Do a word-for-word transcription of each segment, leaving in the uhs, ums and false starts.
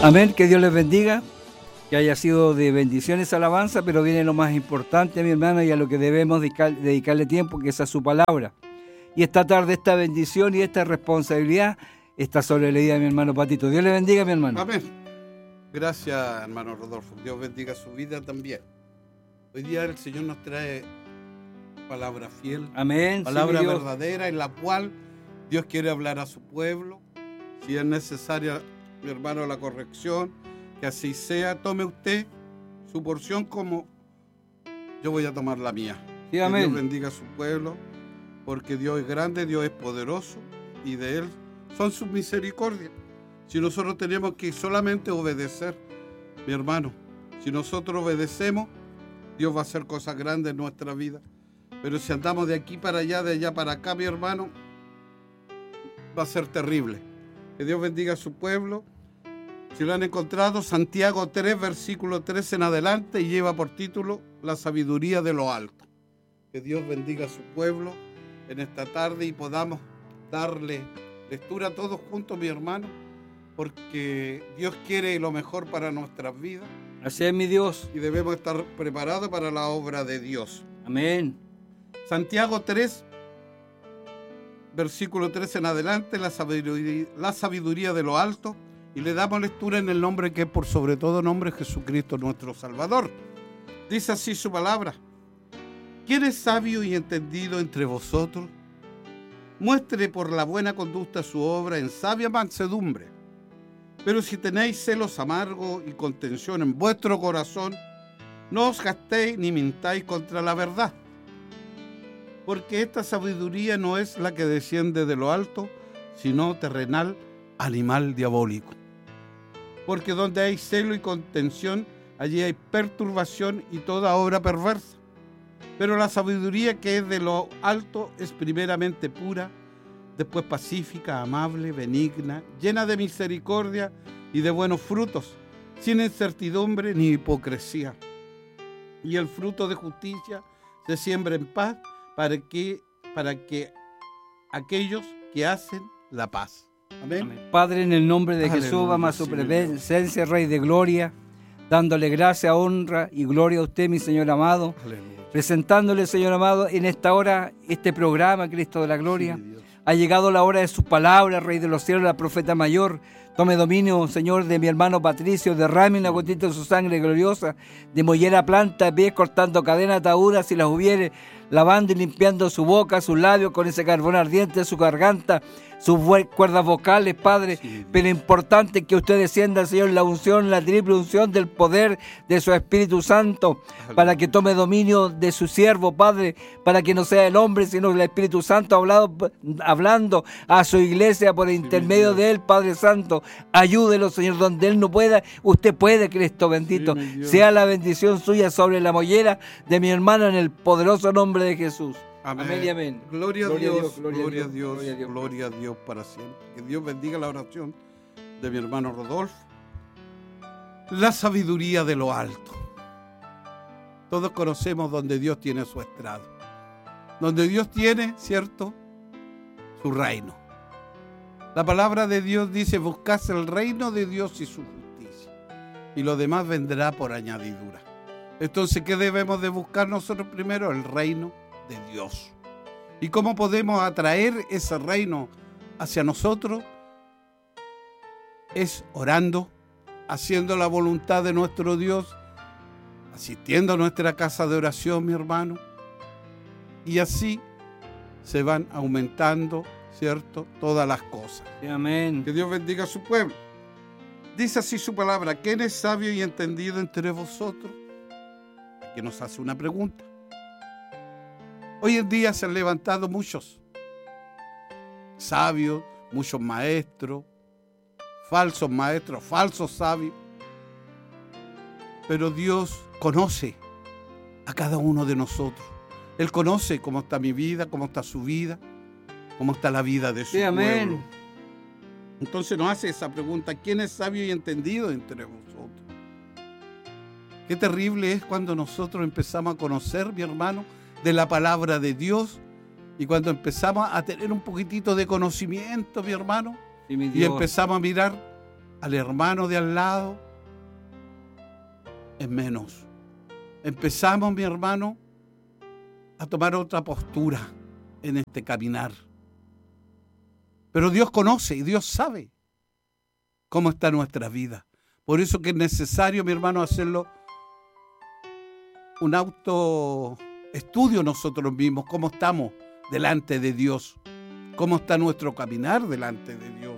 Amén, que Dios les bendiga, que haya sido de bendiciones alabanza, pero viene lo más importante, mi hermano, y a lo que debemos dedicar, dedicarle tiempo, que es a su palabra. Y esta tarde esta bendición y esta responsabilidad está sobre la vida de mi hermano Patito. Dios le bendiga, mi hermano. Amén. Gracias, hermano Rodolfo. Dios bendiga su vida también. Hoy día el Señor nos trae palabra fiel, Amén. palabra sí, verdadera, en la cual Dios quiere hablar a su pueblo. Si es necesaria, mi hermano, la corrección, que así sea. Tome usted su porción como yo voy a tomar la mía. Sí, que amén. Dios bendiga a su pueblo, porque Dios es grande, Dios es poderoso, y de Él son sus misericordias. Si nosotros tenemos que solamente obedecer, mi hermano, si nosotros obedecemos, Dios va a hacer cosas grandes en nuestra vida. Pero si andamos de aquí para allá, de allá para acá, mi hermano, va a ser terrible. Que Dios bendiga a su pueblo. Si lo han encontrado, Santiago tres, versículo tres en adelante, y lleva por título La sabiduría de lo alto. Que Dios bendiga a su pueblo en esta tarde y podamos darle lectura todos juntos, mi hermano, porque Dios quiere lo mejor para nuestras vidas. Así es, mi Dios. Y debemos estar preparados para la obra de Dios. Amén. Santiago tres, versículo tres en adelante, la sabiduría, la sabiduría de lo alto, y le damos lectura en el nombre que es por sobre todo nombre, Jesucristo nuestro Salvador. Dice así su palabra: ¿quién es sabio y entendido entre vosotros? Muestre por la buena conducta su obra en sabia mansedumbre. Pero si tenéis celos amargos y contención en vuestro corazón, no os gastéis ni mintáis contra la verdad. Porque esta sabiduría no es la que desciende de lo alto, sino terrenal, animal diabólico. Porque donde hay celo y contención, allí hay perturbación y toda obra perversa. Pero la sabiduría que es de lo alto es primeramente pura, después pacífica, amable, benigna, llena de misericordia y de buenos frutos, sin incertidumbre ni hipocresía. Y el fruto de justicia se siembra en paz para que, para que aquellos que hacen la paz. Amén. Amén. Padre, en el nombre de Aleluya, Jesús, vamos a su sí, presencia, Rey de Gloria, dándole gracia, honra y gloria a usted, mi Señor amado. Aleluya. Presentándole, Señor amado, en esta hora, este programa, Cristo de la Gloria. Sí, Dios. Ha llegado la hora de sus palabras, Rey de los cielos, la profeta mayor. Tome dominio, Señor, de mi hermano Patricio, derrame una gotita de su sangre gloriosa, de mollera planta, pies cortando cadenas, ataduras, si las hubiere, lavando y limpiando su boca, sus labios con ese carbón ardiente, su garganta, sus cuerdas vocales, Padre. Sí, pero importante que usted descienda, Señor, la unción, la triple unción del poder de su Espíritu Santo, Aleluya. para que tome dominio de su siervo, Padre, para que no sea el hombre, sino el Espíritu Santo hablado, hablando a su iglesia por intermedio de él, Padre Santo. Ayúdelo, Señor, donde él no pueda, usted puede, Cristo bendito. Sí, sea la bendición suya sobre la mollera de mi hermano en el poderoso nombre de Jesús. Amén. Amén y amén. Gloria, Gloria a a Dios, Dios, gloria a gloria a Dios, Dios, gloria a Dios. gloria a Dios para siempre. Que Dios bendiga la oración de mi hermano Rodolfo. La sabiduría de lo alto. Todos conocemos donde Dios tiene su estrado. Donde Dios tiene, ¿cierto?, su reino. La palabra de Dios dice: buscad el reino de Dios y su justicia, y lo demás vendrá por añadidura. Entonces, ¿qué debemos de buscar nosotros primero? El reino de Dios. ¿Y cómo podemos atraer ese reino hacia nosotros? Es orando, haciendo la voluntad de nuestro Dios, asistiendo a nuestra casa de oración, mi hermano, y así se van aumentando, ¿cierto?, todas las cosas. Sí, amén. Que Dios bendiga a su pueblo. Dice así su palabra: ¿quién es sabio y entendido entre vosotros? Que nos hace una pregunta. Hoy en día se han levantado muchos sabios, muchos maestros, falsos maestros, falsos sabios. Pero Dios conoce a cada uno de nosotros. Él conoce cómo está mi vida, cómo está su vida, cómo está la vida de su Sí, amén. pueblo. Entonces nos hace esa pregunta: ¿quién es sabio y entendido entre vosotros? Qué terrible es cuando nosotros empezamos a conocer, mi hermano, de la palabra de Dios, y cuando empezamos a tener un poquitito de conocimiento, mi hermano, Sí, mi y Dios. empezamos a mirar al hermano de al lado, es menos. Empezamos, mi hermano, a tomar otra postura en este caminar. Pero Dios conoce y Dios sabe cómo está nuestra vida. Por eso que es necesario, mi hermano, hacerlo un autoestudio nosotros mismos, cómo estamos delante de Dios, cómo está nuestro caminar delante de Dios.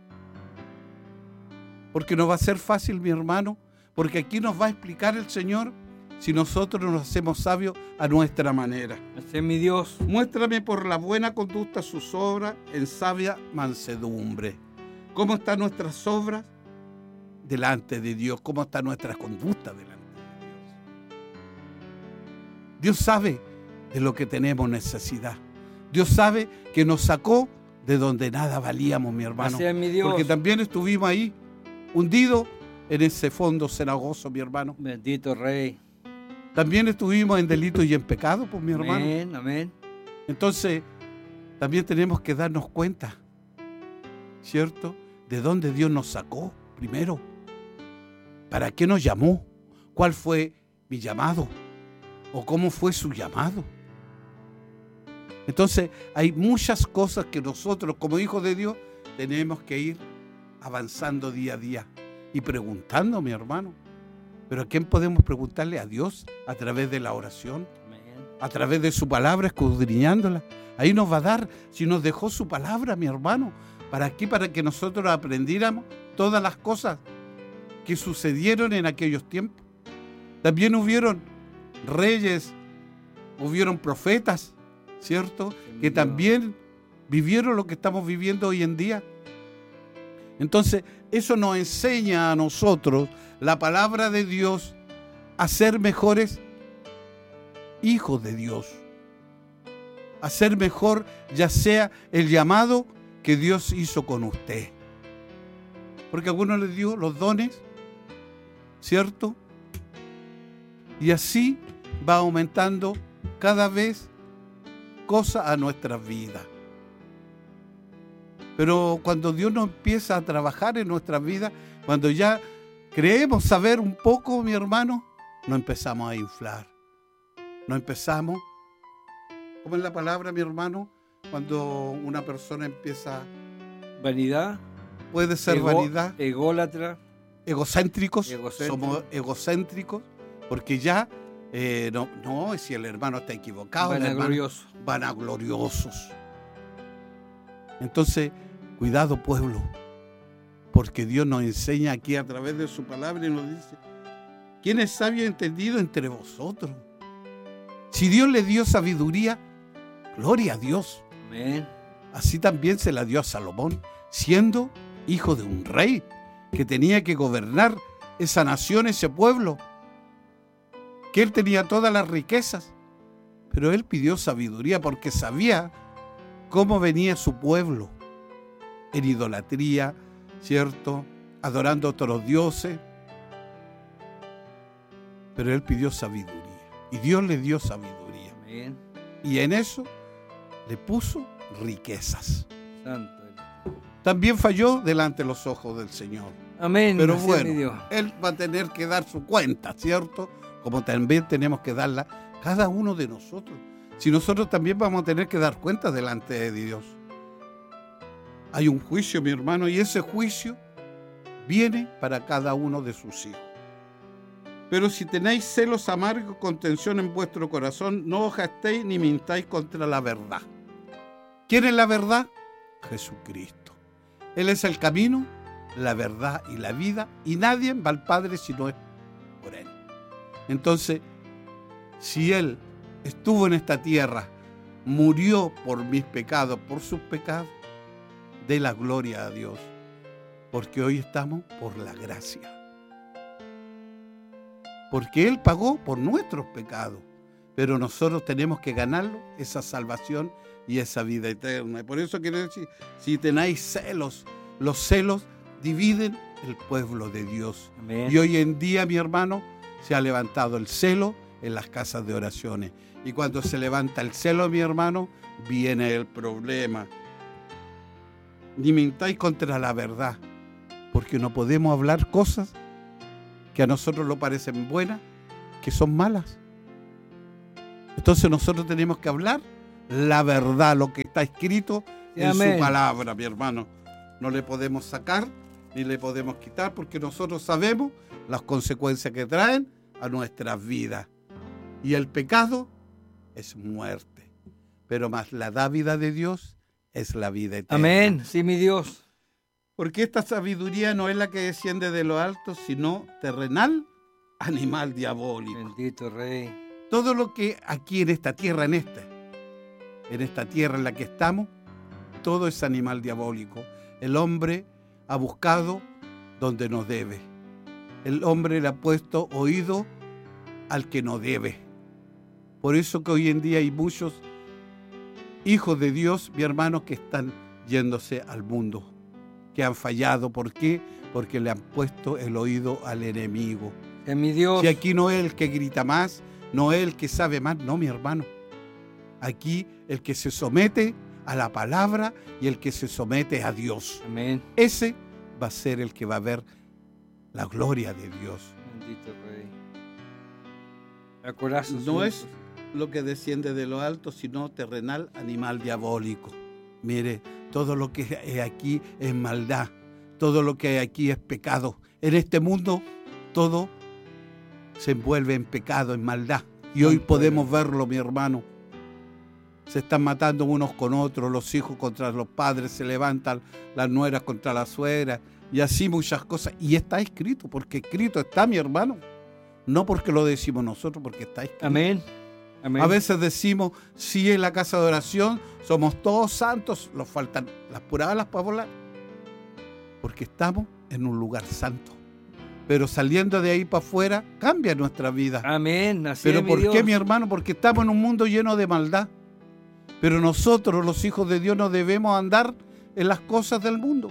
Porque no va a ser fácil, mi hermano, porque aquí nos va a explicar el Señor si nosotros nos hacemos sabios a nuestra manera. Ese es mi Dios. Muéstrame por la buena conducta sus obras en sabia mansedumbre. ¿Cómo están nuestras obras delante de Dios? ¿Cómo está nuestra conducta delante de Dios? Dios sabe de lo que tenemos necesidad. Dios sabe que nos sacó de donde nada valíamos, mi hermano. Así es mi Dios. Porque también estuvimos ahí, hundidos en ese fondo cenagoso, mi hermano. Bendito Rey. También estuvimos en delito y en pecado, pues, mi hermano. Amén, amén. Entonces, también tenemos que darnos cuenta, ¿cierto?, de dónde Dios nos sacó primero. ¿Para qué nos llamó? ¿Cuál fue mi llamado? ¿O cómo fue su llamado? Entonces, hay muchas cosas que nosotros, como hijos de Dios, tenemos que ir avanzando día a día y preguntando, mi hermano. ¿Pero a quién podemos preguntarle? A Dios, a través de la oración, a través de su palabra, escudriñándola. Ahí nos va a dar, si nos dejó su palabra, mi hermano. ¿Para qué? Para que nosotros aprendiéramos todas las cosas que sucedieron en aquellos tiempos. También hubieron reyes, hubieron profetas, ¿cierto?, que también vivieron lo que estamos viviendo hoy en día. Entonces, eso nos enseña a nosotros, la palabra de Dios, a ser mejores hijos de Dios. A ser mejor, ya sea el llamado que Dios hizo con usted. Porque a algunos les dio los dones, ¿cierto? Y así va aumentando cada vez cosas a nuestras vidas. Pero cuando Dios nos empieza a trabajar en nuestras vidas, cuando ya creemos saber un poco, mi hermano, nos empezamos a inflar. Nos empezamos, ¿cómo es la palabra, mi hermano? Cuando una persona empieza... Vanidad. Puede ser ego, vanidad. Ególatra. Egocéntricos. Egocéntrico. Somos egocéntricos, porque ya, eh, no, no, si el hermano está equivocado. Vanaglorioso. Hermano, vanagloriosos. Entonces, cuidado, pueblo, porque Dios nos enseña aquí a través de su palabra y nos dice, ¿quién es sabio y entendido entre vosotros? Si Dios le dio sabiduría, gloria a Dios. Amén. Así también se la dio a Salomón, siendo hijo de un rey que tenía que gobernar esa nación, ese pueblo, que él tenía todas las riquezas, pero él pidió sabiduría porque sabía cómo venía su pueblo en idolatría, ¿cierto?, adorando a otros dioses, pero él pidió sabiduría y Dios le dio sabiduría. Amén. Y en eso le puso riquezas. Santo. También falló delante de los ojos del Señor. Amén. Pero Así bueno, es, mi Dios. él va a tener que dar su cuenta, ¿cierto? Como también tenemos que darla cada uno de nosotros. Si nosotros también vamos a tener que dar cuenta delante de Dios. Hay un juicio, mi hermano, y ese juicio viene para cada uno de sus hijos. Pero si tenéis celos amargos, contención en vuestro corazón, no os gastéis ni mintáis contra la verdad. ¿Quién es la verdad? Jesucristo. Él es el camino, la verdad y la vida, y nadie va al Padre si no es por Él. Entonces, si Él estuvo en esta tierra, murió por mis pecados, por sus pecados, dé la gloria a Dios, porque hoy estamos por la gracia. Porque Él pagó por nuestros pecados, pero nosotros tenemos que ganarlo, esa salvación y esa vida eterna. Y por eso quiero decir, si tenéis celos, los celos dividen el pueblo de Dios. Amén. Y hoy en día, mi hermano, se ha levantado el celo en las casas de oraciones. Y cuando se levanta el celo, mi hermano, viene el problema. Ni mintáis contra la verdad, porque no podemos hablar cosas que a nosotros nos parecen buenas, que son malas. Entonces nosotros tenemos que hablar la verdad, lo que está escrito sí, en amén. Su palabra, mi hermano. No le podemos sacar ni le podemos quitar, porque nosotros sabemos las consecuencias que traen a nuestras vidas. Y el pecado es muerte, pero más la dávida de Dios es la vida eterna. Amén, sí, mi Dios. Porque esta sabiduría no es la que desciende de lo alto, sino terrenal, animal diabólico. Bendito Rey. Todo lo que aquí en esta tierra, en esta, en esta tierra en la que estamos, todo es animal diabólico. El hombre ha buscado donde no debe. El hombre le ha puesto oído al que no debe. Por eso que hoy en día hay muchos hijos de Dios, mi hermano, que están yéndose al mundo, que han fallado. ¿Por qué? Porque le han puesto el oído al enemigo. Es mi Dios. Si aquí no es el que grita más, no es el que sabe más, no, mi hermano. Aquí el que se somete a la palabra y el que se somete a Dios. Amén. Ese va a ser el que va a ver la gloria de Dios. Bendito Rey. El corazón no es lo que desciende de lo alto, sino terrenal, animal diabólico. Mire, todo lo que hay aquí es maldad, todo lo que hay aquí es pecado. En este mundo todo se envuelve en pecado, en maldad. Y hoy podemos verlo, mi hermano. Se están matando unos con otros, los hijos contra los padres, se levantan las nueras contra las suegras, y así muchas cosas. Y está escrito, porque escrito está, mi hermano. No porque lo decimos nosotros, porque está escrito. Amén. Amén. A veces decimos, sí, en la casa de oración somos todos santos, nos faltan las puras alas para volar, porque estamos en un lugar santo. Pero saliendo de ahí para afuera, cambia nuestra vida. Amén. Así ¿Pero es, por mi Dios. qué, mi hermano? Porque estamos en un mundo lleno de maldad. Pero nosotros, los hijos de Dios, no debemos andar en las cosas del mundo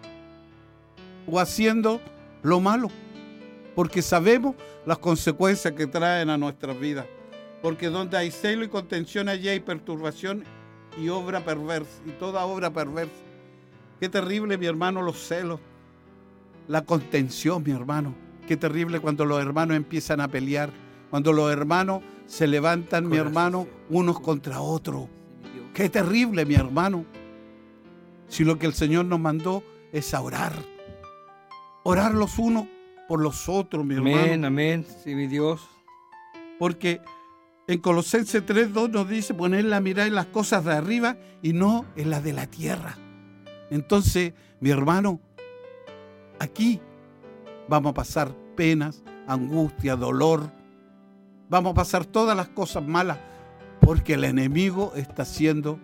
o haciendo lo malo, porque sabemos las consecuencias que traen a nuestras vidas. Porque donde hay celo y contención, allí hay perturbación y obra perversa, y toda obra perversa. Qué terrible, mi hermano, los celos, la contención, mi hermano. Qué terrible cuando los hermanos empiezan a pelear, cuando los hermanos se levantan, mi hermano, unos contra otros. Qué terrible, mi hermano. Si lo que el Señor nos mandó es a orar. Orar los unos por los otros, mi hermano. Amén, amén. Sí, mi Dios. Porque en Colosenses tres dos nos dice poner la mirada en las cosas de arriba y no en las de la tierra. Entonces, mi hermano, aquí vamos a pasar penas, angustia, dolor. Vamos a pasar todas las cosas malas, porque el enemigo está haciendo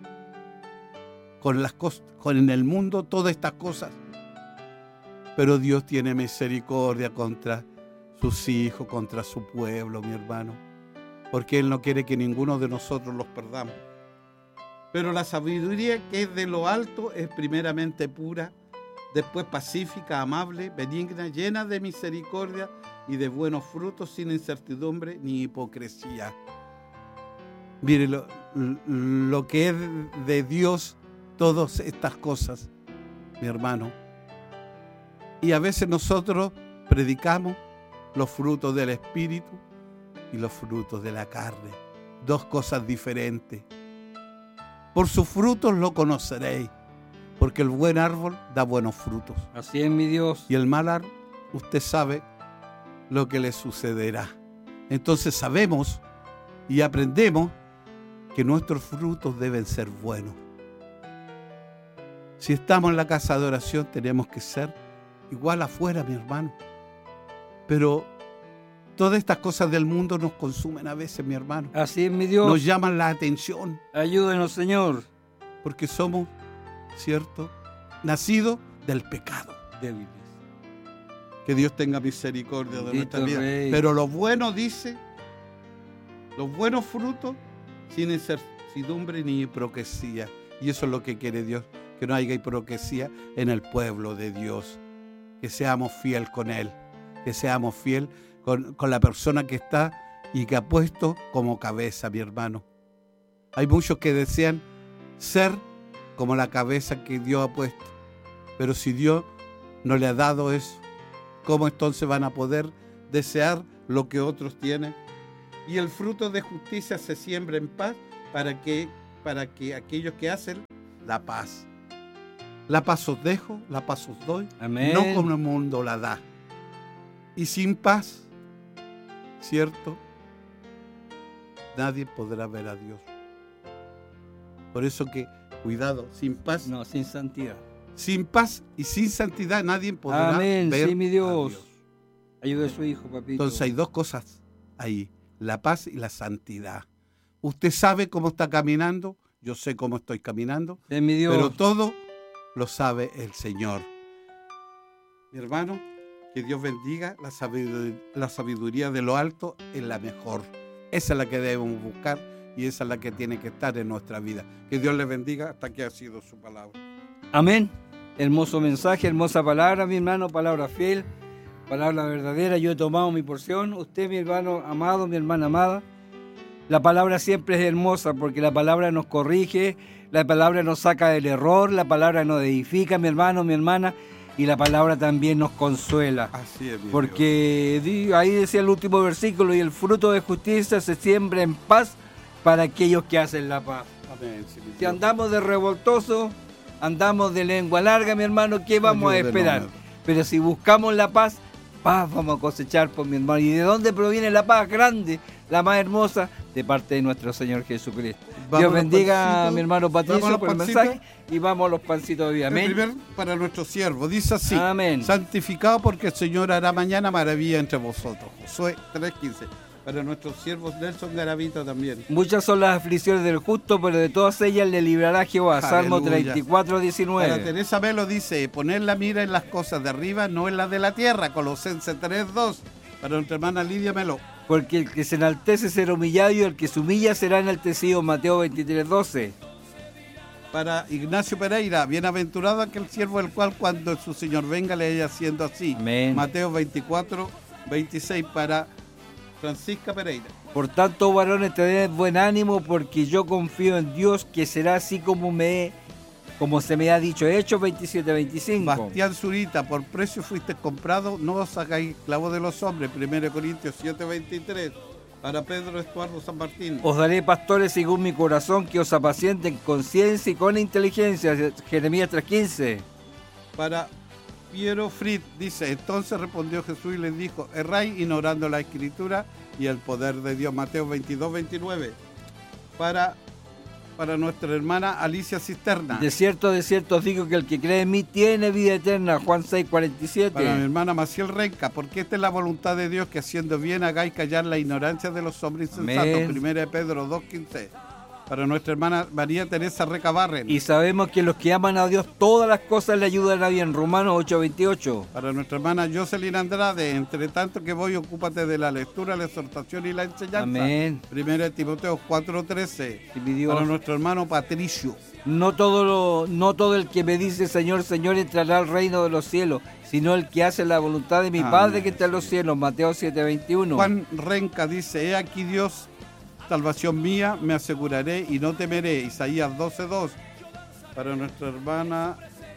con las cosas, con en el mundo todas estas cosas. Pero Dios tiene misericordia contra sus hijos, contra su pueblo, mi hermano, porque Él no quiere que ninguno de nosotros los perdamos. Pero la sabiduría que es de lo alto es primeramente pura, después pacífica, amable, benigna, llena de misericordia y de buenos frutos, sin incertidumbre ni hipocresía. Mire, lo, lo que es de Dios, todas estas cosas, mi hermano. Y a veces nosotros predicamos los frutos del Espíritu y los frutos de la carne. Dos cosas diferentes. Por sus frutos lo conoceréis, porque el buen árbol da buenos frutos. Así es, mi Dios. Y el mal árbol, usted sabe lo que le sucederá. Entonces sabemos y aprendemos que nuestros frutos deben ser buenos. Si estamos en la casa de oración, tenemos que ser igual afuera, mi hermano. Pero todas estas cosas del mundo nos consumen a veces, mi hermano. Así es, mi Dios. Nos llaman la atención. Ayúdenos, Señor. Porque somos, ¿cierto?, nacidos del pecado. Débiles. Que Dios tenga misericordia de Bendito nuestra vida. Rey. Pero lo bueno, dice, los buenos frutos, sin incertidumbre ni hipocresía. Y eso es lo que quiere Dios, que no haya hipocresía en el pueblo de Dios. Que seamos fieles con Él, que seamos fieles con, con la persona que está y que ha puesto como cabeza, mi hermano. Hay muchos que desean ser como la cabeza que Dios ha puesto, pero si Dios no le ha dado eso, ¿cómo entonces van a poder desear lo que otros tienen? Y el fruto de justicia se siembra en paz para que, para que aquellos que hacen la paz. La paz os dejo, la paz os doy, Amén. no como el mundo la da. Y sin paz, ¿cierto? Nadie podrá ver a Dios. Por eso que, cuidado, sin paz, No, sin santidad. sin paz y sin santidad nadie podrá Amén, ver sí, mi Dios. a Dios. Ayude a su hijo, papito. Entonces hay dos cosas ahí, la paz y la santidad. Usted sabe cómo está caminando, yo sé cómo estoy caminando, Es mi Dios. pero todo lo sabe el Señor. Mi hermano, que Dios bendiga, la sabiduría, la sabiduría de lo alto es la mejor. Esa es la que debemos buscar y esa es la que tiene que estar en nuestra vida. Que Dios le bendiga hasta que ha sido su palabra. Amén. Hermoso mensaje, hermosa palabra, mi hermano, palabra fiel, palabra verdadera. Yo he tomado mi porción. Usted, mi hermano amado, mi hermana amada. La palabra siempre es hermosa porque la palabra nos corrige, la palabra nos saca del error, la palabra nos edifica, mi hermano, mi hermana, y la palabra también nos consuela. Así es, mi Porque di- ahí decía el último versículo, y el fruto de justicia se siembra en paz para aquellos que hacen la paz. Dios. Amén, sí, mi Si Dios. andamos de revoltoso, andamos de lengua larga, mi hermano, ¿qué vamos a Ayúdenos, esperar? mi hermano. Pero si buscamos la paz, paz vamos a cosechar, por mi hermano. ¿Y de dónde proviene la paz grande, la más hermosa? De parte de nuestro Señor Jesucristo. Vamos Dios a los bendiga a pancitos. mi hermano Vamos a Patricio los por el pancitos. mensaje y vamos a los pancitos de vida. El Amén. primer para nuestro siervo, dice así: Amén. santificado porque el Señor hará mañana maravilla entre vosotros. Josué tres quince. Para nuestros siervos Nelson Garavito también. Muchas son las aflicciones del justo, pero de todas ellas le librará Jehová. Salmo Aleluya. treinta y cuatro, Para diecinueve. Teresa Melo dice: poner la mira en las cosas de arriba, no en las de la tierra. Colosenses tres dos. Para nuestra hermana Lidia Melo. Porque el que se enaltece será humillado y el que se humilla será enaltecido. Mateo veintitrés, doce. Para Ignacio Pereira: bienaventurado aquel siervo el cual cuando su Señor venga le haya haciendo así. Amén. Mateo veinticuatro veintiséis. Para Francisca Pereira. Por tanto, varones, tened buen ánimo, porque yo confío en Dios, que será así como me como se me ha dicho. Hechos veintisiete, veinticinco. Bastián Zurita: por precio fuiste comprado, no os hagáis esclavos de los hombres. primero Corintios siete veintitrés. Para Pedro Estuardo San Martín. Os daré pastores según mi corazón, que os apacienten con ciencia y con inteligencia. Jeremías tres quince. Para Piero Fritz dice: entonces respondió Jesús y les dijo: erráis ignorando la escritura y el poder de Dios. Mateo veintidós veintinueve. Para, para nuestra hermana Alicia Cisterna. De cierto, de cierto os digo que el que cree en mí tiene vida eterna. Juan seis, cuarenta y siete. Para mi hermana Maciel Renca: porque esta es la voluntad de Dios, que haciendo bien hagáis callar la ignorancia de los hombres insensatos. Amén. primero de Pedro dos quince. Para nuestra hermana María Teresa Recabarren. Y sabemos que los que aman a Dios, todas las cosas le ayudan a bien. Romanos ocho, veintiocho. Para nuestra hermana Jocelyn Andrade: entre tanto que voy, ocúpate de la lectura, la exhortación y la enseñanza. Amén. Primero de Timoteo cuatro trece. Sí, mi Dios. Para nuestro hermano Patricio: No todo, lo, no todo el que me dice Señor, Señor entrará al reino de los cielos, sino el que hace la voluntad de mi Amén. Padre que está en los cielos. Mateo siete, veintiuno. Juan Renca dice: he aquí Dios, salvación mía, me aseguraré y no temeré. Isaías doce dos. Para nuestra hermana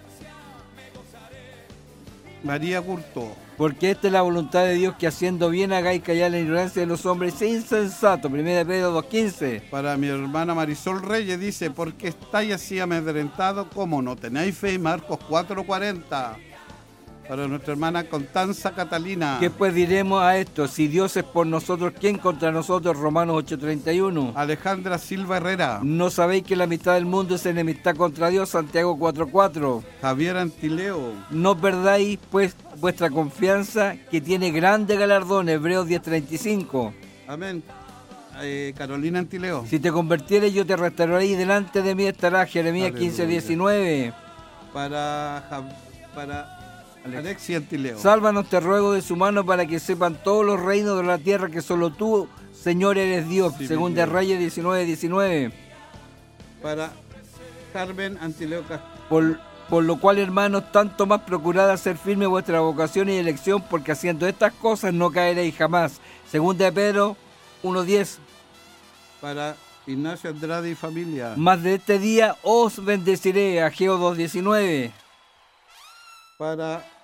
María Gurto: Porque esta es la voluntad de Dios, que haciendo bien hagáis callar la ignorancia de los hombres insensatos. Primera de Pedro dos, quince. para mi hermana Marisol Reyes dice: porque estáis así amedrentados, como no tenéis fe. Marcos cuatro cuarenta. Para nuestra hermana Constanza Catalina: ¿Qué pues diremos a esto? Si Dios es por nosotros, ¿quién contra nosotros? Romanos ocho, treinta y uno. Alejandra Silva Herrera: ¿No sabéis que la mitad del mundo es enemistad contra Dios? Santiago cuatro, cuatro. Javier Antileo: No perdáis pues vuestra confianza, que tiene grande galardón. Hebreos diez, treinta y cinco. amén. Eh, Carolina Antileo: Si te convirtieres, yo te restauraré y delante de mí estará. Jeremías Aleluya. quince, diecinueve. para, Ja- para Alexia Antileo: Sálvanos, te ruego, de su mano, para que sepan todos los reinos de la tierra que solo tú, Señor, eres Dios. Sí, Según mi de Dios. Reyes diecinueve, diecinueve. para Carmen Antileo Castillo: Por, por lo cual, hermanos, tanto más procurad hacer firme vuestra vocación y elección, porque haciendo estas cosas no caeréis jamás. Segunda de Pedro uno, diez. para Ignacio Andrade y familia: Más de este día os bendeciré. Ageo dos, diecinueve. para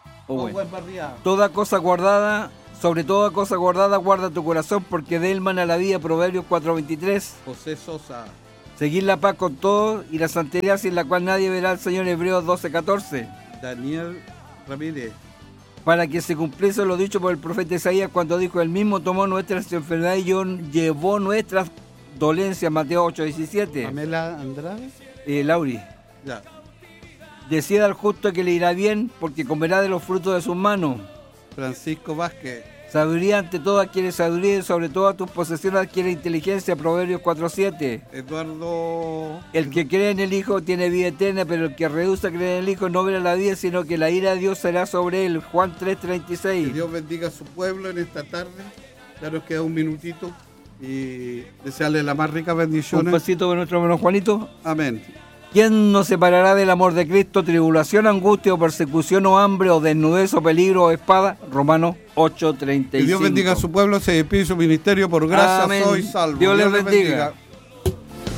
Oh, Oh, bueno. buen barriado. Toda cosa guardada, sobre toda cosa guardada, guarda tu corazón, porque de él mana la vida. Proverbios cuatro veintitrés. José Sosa. Seguir la paz con todos y la santidad sin la cual nadie verá al Señor. Hebreos doce catorce. Daniel Ramírez. Para que se cumpliese lo dicho por el profeta Isaías cuando dijo: él mismo tomó nuestras enfermedades y llevó nuestras dolencias. Mateo ocho diecisiete. Pamela Andrade. Eh, Lauri. Ya. Decida al justo que le irá bien, porque comerá de los frutos de sus manos. Francisco Vázquez. Sabiduría ante todo adquiere sabiduría, y sobre todas tus posesiones adquiere inteligencia. Proverbios cuatro siete. Eduardo. El que cree en el Hijo tiene vida eterna, pero el que rehúsa creer en el Hijo no verá la vida, sino que la ira de Dios será sobre él. Juan tres treinta y seis. Que Dios bendiga a su pueblo en esta tarde. Ya nos queda un minutito y desearle las más ricas Un bendiciones. pasito de nuestro hermano Juanito. Amén. ¿Quién nos separará del amor de Cristo? Tribulación, angustia o persecución o hambre o desnudez o peligro o espada. Romanos ocho treinta y cinco. Que Dios bendiga a su pueblo, se despide su ministerio por gracia, Amén. soy salvo. Dios les bendiga.